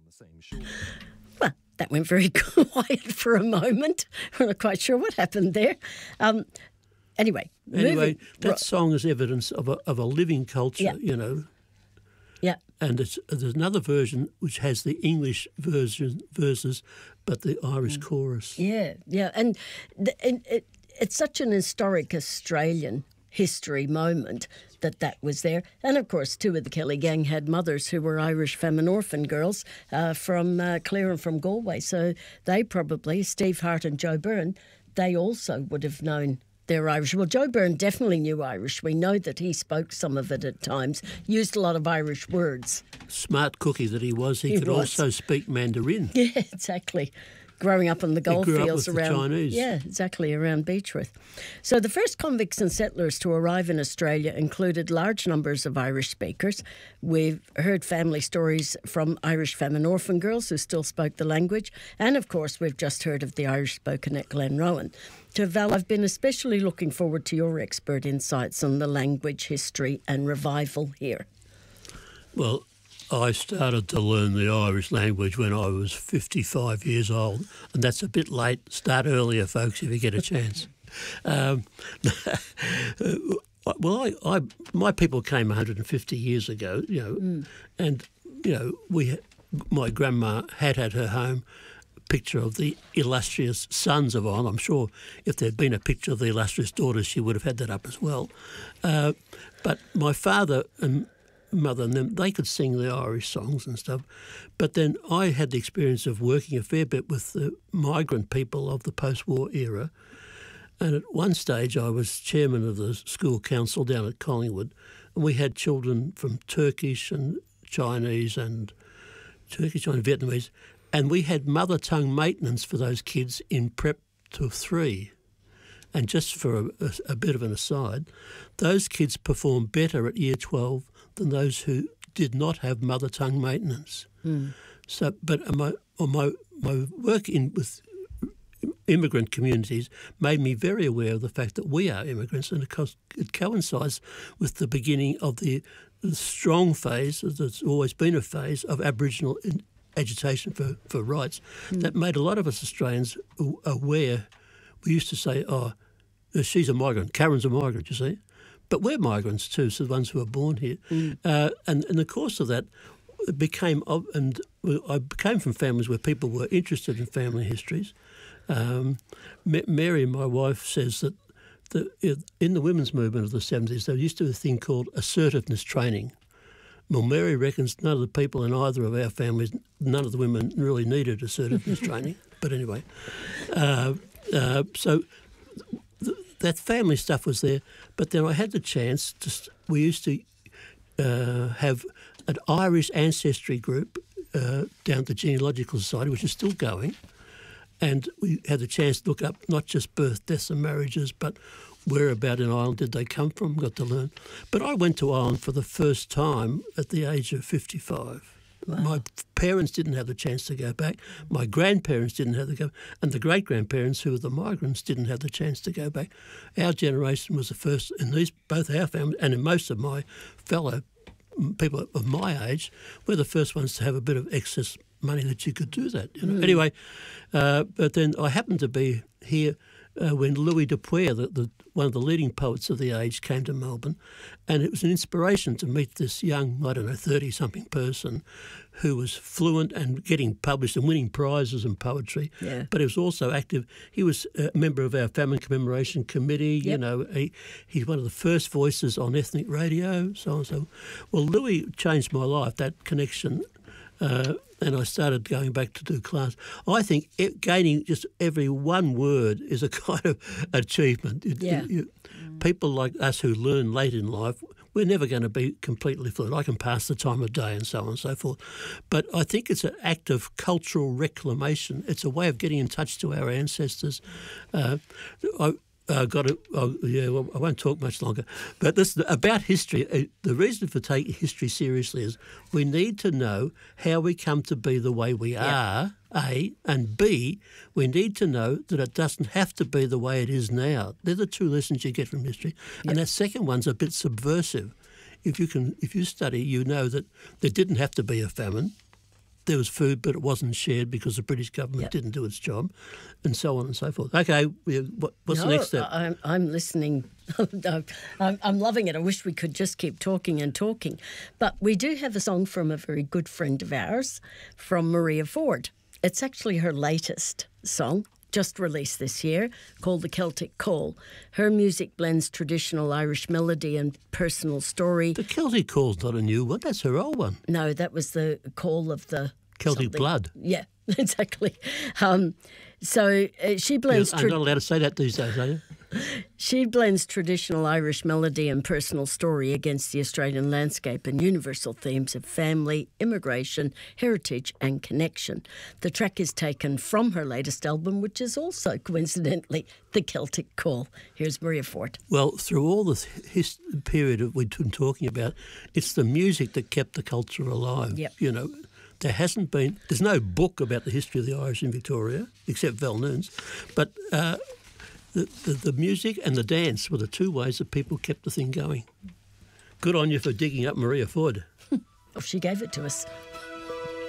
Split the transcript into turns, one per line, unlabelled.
Well, that went very quiet for a moment. We're not quite sure what happened there. Anyway,
that song is evidence of a living culture,
Yeah.
And there's another version which has the English verses, but the Irish chorus.
Yeah, and it's such an historic Australian history moment that was there. And, of course, two of the Kelly gang had mothers who were Irish Femin Orphan girls from Clare and from Galway. So they probably, Steve Hart and Joe Byrne, they also would have known they're Irish. Well, Joe Byrne definitely knew Irish. We know that he spoke some of it at times, used a lot of Irish words.
Smart cookie that he was, he could also speak Mandarin.
Yeah, exactly. Growing up in the goldfields around
the Chinese.
Yeah, exactly, around Beechworth. So the first convicts and settlers to arrive in Australia included large numbers of Irish speakers. We've heard family stories from Irish Femin Orphan girls who still spoke the language, and of course we've just heard of the Irish spoken at Glenrowan. So Val, I've been especially looking forward to your expert insights on the language, history and revival here.
Well, I started to learn the Irish language when I was 55 years old, and that's a bit late. Start earlier, folks, if you get a chance. My people came 150 years ago, and my grandma had at her home a picture of the illustrious sons of Ireland. I'm sure if there'd been a picture of the illustrious daughters, she would have had that up as well. But my father and mother and them, they could sing the Irish songs and stuff. But then I had the experience of working a fair bit with the migrant people of the post-war era. And at one stage I was chairman of the school council down at Collingwood, and we had children from Turkish and Vietnamese, and we had mother tongue maintenance for those kids in prep to 3. And just for a bit of an aside, those kids performed better at year 12 than those who did not have mother tongue maintenance. So, but my work with immigrant communities made me very aware of the fact that we are immigrants, and it coincides with the beginning of the strong phase, there's always been a phase, of Aboriginal agitation for rights that made a lot of us Australians aware. We used to say, oh, she's a migrant, Karen's a migrant, you see. But we're migrants too, so the ones who are born here. And in the course of that, I became from families where people were interested in family histories. Mary, my wife, says that in the women's movement of the 70s, there used to be a thing called assertiveness training. Well, Mary reckons none of the people in either of our families, none of the women really needed assertiveness training. But anyway, so that family stuff was there. But then I had the chance we used to have an Irish ancestry group down at the Genealogical Society, which is still going. And we had the chance to look up not just birth, deaths and marriages, but whereabout in Ireland did they come from, got to learn. But I went to Ireland for the first time at the age of 55. Wow. My parents didn't have the chance to go back. My grandparents didn't have the go, and the great-grandparents, who were the migrants, didn't have the chance to go back. Our generation was the first in both our families and in most of my fellow people of my age, we're the first ones to have a bit of excess money that you could do that. Anyway, but then I happened to be here when Louis Dupuy, one of the leading poets of the age, came to Melbourne, and it was an inspiration to meet this young, 30-something person who was fluent and getting published and winning prizes in poetry, but he was also active. He was a member of our Famine Commemoration Committee, he's one of the first voices on ethnic radio, so on and so on. Well, Louis changed my life, that connection, and I started going back to do class. I think gaining just every one word is a kind of achievement. People like us who learn late in life, we're never going to be completely fluent. I can pass the time of day and so on and so forth. But I think it's an act of cultural reclamation. It's a way of getting in touch to our ancestors. I won't talk much longer. But this about history. The reason for taking history seriously is we need to know how we come to be the way we are, A, and B, we need to know that it doesn't have to be the way it is now. They're the two lessons you get from history. And that second one's a bit subversive. If you study, you know that there didn't have to be a famine. there was food, but it wasn't shared because the British government didn't do its job, and so on and so forth. Okay, what's the next step?
I'm listening. I'm loving it. I wish we could just keep talking and talking. But we do have a song from a very good friend of ours, from Maria Ford. It's actually her latest song, just released this year, called The Celtic Call. Her music blends traditional Irish melody and personal story.
The Celtic Call's not a new one. That's her old one.
No, that was the call of the...
Celtic blood.
Yeah, exactly. So she blends...
I'm not allowed to say that these days, are you?
She blends traditional Irish melody and personal story against the Australian landscape and universal themes of family, immigration, heritage and connection. The track is taken from her latest album, which is also, coincidentally, The Celtic Call. Here's Maria Ford.
Well, through all this period that we've been talking about, it's the music that kept the culture alive.
Yep.
You know, there's no book about the history of the Irish in Victoria, except Val Noon's, but... The music and the dance were the two ways that people kept the thing going. Good on you for digging up Maria Ford.
Oh, she gave it to us.